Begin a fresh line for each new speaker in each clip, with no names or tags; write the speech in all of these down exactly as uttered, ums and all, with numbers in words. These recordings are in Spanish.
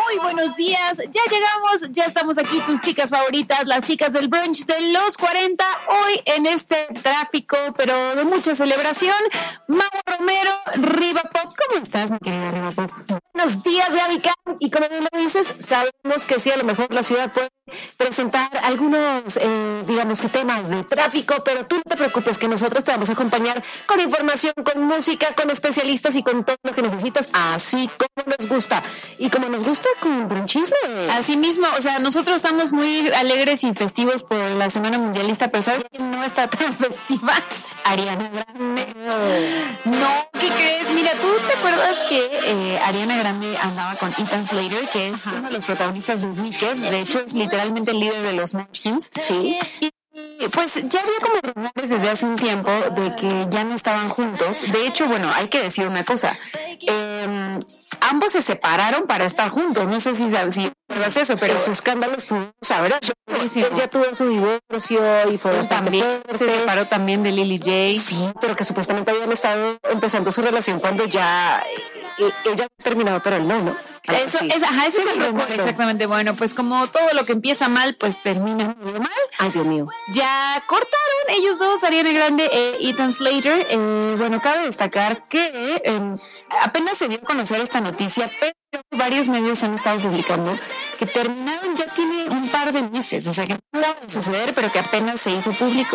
Muy buenos días, ya llegamos, ya estamos aquí, tus chicas favoritas, las chicas del brunch de los cuarenta, hoy en este tráfico, pero de mucha celebración. Mau Romero, Riva Pop, ¿cómo estás, mi querida Riva Pop?
Buenos días, Gaby Cam, y como bien lo dices, sabemos que sí, a lo mejor la ciudad puede presentar algunos, eh, digamos que temas de tráfico, pero tú no te preocupes, que nosotros te vamos a acompañar con información, con música, con especialistas y con todo lo que necesitas, así como nos gusta, y como nos gusta con brunchismo.
Así mismo, o sea, nosotros estamos muy alegres y festivos por la Semana Mundialista, pero ¿sabes quién no está tan festiva? Ariana Grande. No, ¿qué crees? Mira, ¿tú te acuerdas que eh, Ariana Grande andaba con Ethan Slater, que es uno de los protagonistas de Wicked? De hecho, es literalmente el líder de los Munchkins.
Sí.
Y pues ya había como rumores desde hace un tiempo de que ya no estaban juntos. De hecho, bueno, hay que decir una cosa. Eh, ambos se separaron para estar juntos. No sé si sabes si recuerdas eso, pero
ese escándalo estuvo sabroso.
Buenísimo.
Ella tuvo su divorcio y fue bastante
también
fuerte.
se separó también de Lily J.
Sí, pero que supuestamente habían estado empezando su relación cuando ya eh, ella terminaba, pero él no, ¿no?
Eso, es, ajá, ese es el rumor, exactamente. Bueno, pues como todo lo que empieza mal, pues termina muy mal.
Ay, Dios mío.
Ya cortaron ellos dos, Ariana Grande e Ethan Slater. Eh, bueno, cabe destacar que eh, apenas se dio a conocer esta noticia, pero varios medios han estado publicando que terminaron, ya tiene un par de meses, o sea que no acaba de suceder, pero que apenas se hizo público.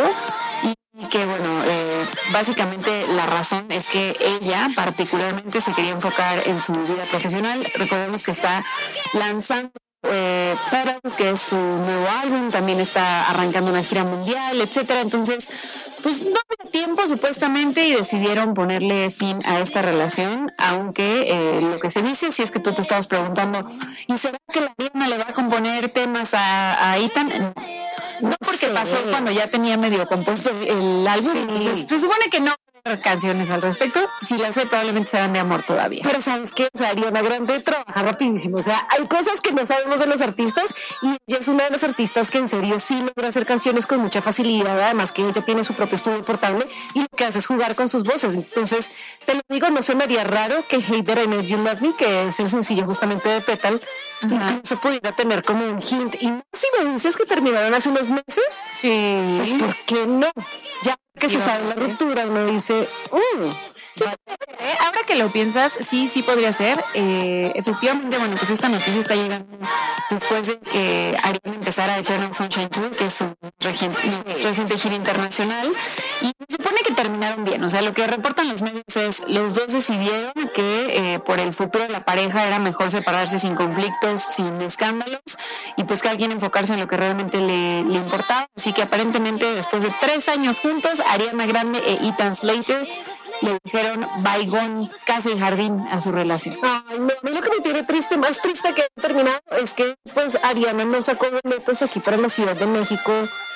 Y que bueno, eh, básicamente la razón es que ella particularmente se quería enfocar en su vida profesional. Recordemos que está lanzando eh, Pearl, que es su nuevo álbum, también está arrancando una gira mundial, etcétera. Entonces, pues no hubo tiempo supuestamente y decidieron ponerle fin a esta relación, aunque eh, lo que se dice, si es que tú te estabas preguntando, ¿y será que la Ariana le va a componer temas a, a Ethan? No, porque sí. Pasó cuando ya tenía medio compuesto el álbum. Sí. Entonces, se supone que no hay canciones al respecto. Si las hay, probablemente serán de amor todavía.
Pero ¿sabes qué? O sea, Ariana Grande trabaja rapidísimo. O sea, hay cosas que no sabemos de los artistas y ella es una de las artistas que en serio sí logra hacer canciones con mucha facilidad. Además que ella tiene su propio estudio portable y lo que hace es jugar con sus voces. Entonces, te lo digo, no se me haría raro que Hate That I Made You Love Me, que es el sencillo justamente de Petal, incluso pudiera tener como un hint. Y si me dices que terminaron hace unos meses,
sí,
pues ¿por qué no? Ya que se sabe la ruptura, uno dice, uh,
sí, eh, ahora que lo piensas, sí, sí podría ser. Eh, efectivamente, bueno, pues esta noticia está llegando después de que Ariana empezara a Eternal Sunshine Tour, que es su reciente, reciente gira internacional, y se supone que terminaron bien. O sea, lo que reportan los medios es, los dos decidieron que eh, por el futuro de la pareja era mejor separarse sin conflictos, sin escándalos, y pues cada quien enfocarse en lo que realmente le, le importaba. Así que aparentemente, después de tres años juntos, Ariana Grande e Ethan Slater le dijeron bygone, casa y jardín a su relación.
Ay, no, a mí lo que me tiene triste, más triste que ha terminado, es que pues Ariana no sacó boletos aquí para la Ciudad de México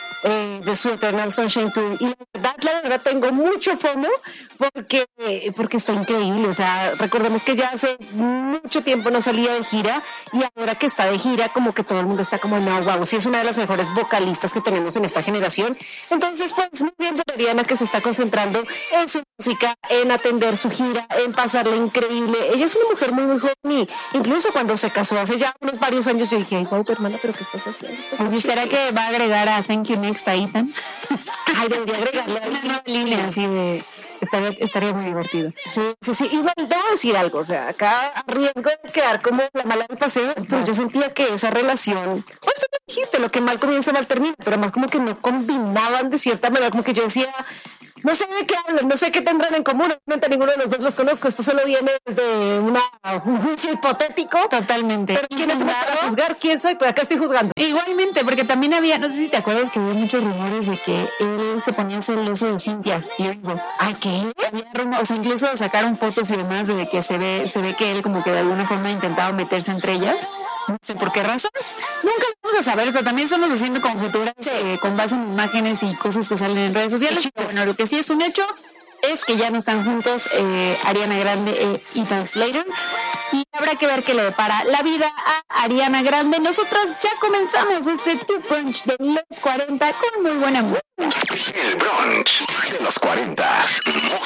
eh, de su Eternal Sunshine Tour. Y la verdad, la verdad, tengo mucho fomo porque, porque está increíble. O sea, recordemos que ya hace mucho tiempo no salía de gira y ahora que está de gira, como que todo el mundo está como, no, wow, sí es una de las mejores vocalistas que tenemos en esta generación. Entonces, pues, muy bien por Ariana, que se está concentrando en su música, en atender su gira, en pasarla increíble. Ella es una mujer muy, muy joven y incluso cuando se casó hace ya unos varios años, yo dije, ay, wow, hermana, ¿pero qué estás haciendo? ¿Estás
¿Y será que va a agregar a Thank You Next a Ethan?
Ay, debería agregarle
una nueva línea así de... Estaría, estaría muy divertido.
Sí, sí, sí. Igual debo decir algo, o sea, acá a riesgo de quedar como la mala del paseo, pero yo sentía que esa relación, pues tú me dijiste, lo que mal comienza, mal termina, pero además como que no combinaban de cierta manera, como que yo decía, no sé de qué hablan, no sé qué tendrán en común, obviamente ninguno de los dos los conozco, esto solo viene desde una, un juicio hipotético.
Totalmente.
Pero ¿quién es para juzgar? ¿Quién soy? Pues acá estoy juzgando.
Igualmente, porque también había, no sé si te acuerdas que había muchos rumores de que él se ponía celoso de Cynthia Erivo.
¿Ay, qué?
Había rumores, o sea, incluso sacaron fotos y demás de que se ve, se ve que él como que de alguna forma intentaba meterse entre ellas. No sé por qué razón. Nunca lo vamos a saber. O sea, también estamos haciendo conjeturas eh, con base en imágenes y cosas que salen en redes sociales. Pero bueno, lo que sí es un hecho es que ya no están juntos eh, Ariana Grande e Ethan Slater. Y habrá que ver qué le depara la vida a Ariana Grande. Nosotras ya comenzamos este Tu Brunch de los cuarenta con muy buena música.
El brunch de los cuarenta.